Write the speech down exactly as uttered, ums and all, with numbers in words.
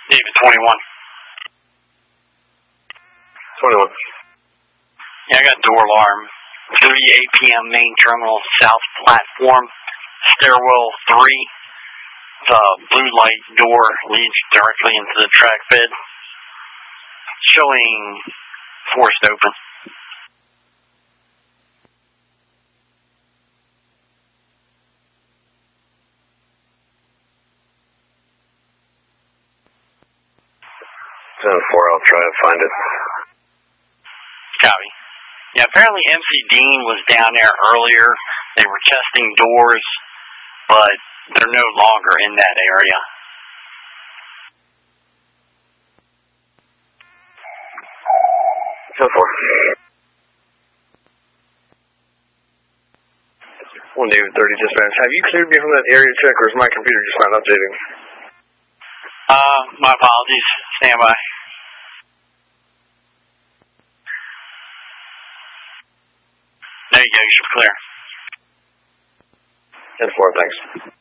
David twenty-one. twenty-one. Yeah, I got door alarm. three eight p m main terminal, south platform, stairwell three. The blue light door leads directly into the track bed, showing forced open. ten four, I'll try and find it. Copy. Yeah, apparently M C Dean was down there earlier. They were testing doors, but they're no longer in that area. ten four. one David thirty dispatch. Have you cleared me from that area check, or is my computer just not updating? Uh, my apologies. Stand by. There you go, you're clear. ten four, thanks.